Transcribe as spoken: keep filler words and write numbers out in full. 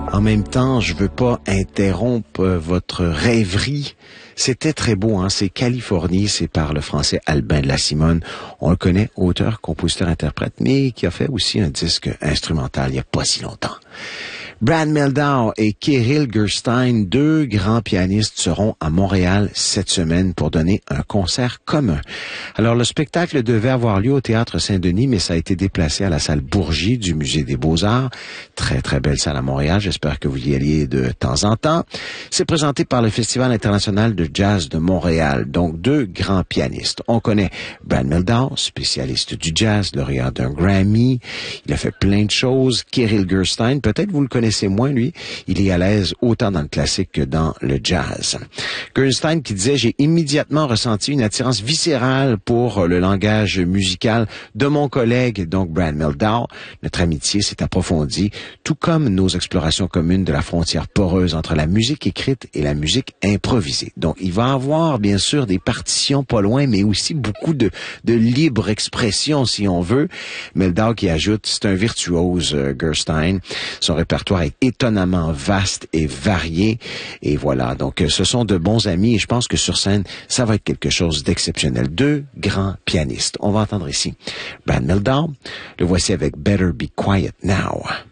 En même temps, je veux pas interrompre votre rêverie. C'était très beau, hein? C'est Californie, c'est par le français Albin de la Simone. On le connaît, auteur, compositeur, interprète, mais qui a fait aussi un disque instrumental il y a pas si longtemps. Brad Mehldau et Kirill Gerstein, deux grands pianistes, seront à Montréal cette semaine pour donner un concert commun. Alors, le spectacle devait avoir lieu au Théâtre Saint-Denis, mais ça a été déplacé à la salle Bourgie du Musée des Beaux-Arts. Très, très belle salle à Montréal. J'espère que vous y alliez de temps en temps. C'est présenté par le Festival international de jazz de Montréal. Donc, deux grands pianistes. On connaît Brad Mehldau, spécialiste du jazz, lauréat d'un Grammy. Il a fait plein de choses. Kirill Gerstein, peut-être vous le connaissez c'est moins, lui. Il est à l'aise autant dans le classique que dans le jazz. Gerstein qui disait « J'ai immédiatement ressenti une attirance viscérale pour le langage musical de mon collègue, donc Brad Mehldau. Notre amitié s'est approfondie, tout comme nos explorations communes de la frontière poreuse entre la musique écrite et la musique improvisée. » Donc, il va avoir, bien sûr, des partitions pas loin, mais aussi beaucoup de, de libre expression, si on veut. Mehldau qui ajoute « C'est un virtuose, euh, Gerstein. Son répertoire est étonnamment vaste et varié. Et voilà, donc ce sont de bons amis et je pense que sur scène, ça va être quelque chose d'exceptionnel. Deux grands pianistes. On va entendre ici Brad Mehldau. Le voici avec Better Be Quiet Now.